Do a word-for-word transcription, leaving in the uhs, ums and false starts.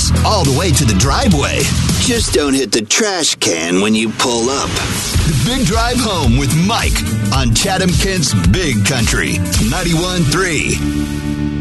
house, all the way to the driveway. Just don't hit the trash can when you pull up. The Big Drive Home with Mike on Chatham Kent's Big Country, ninety-one point three.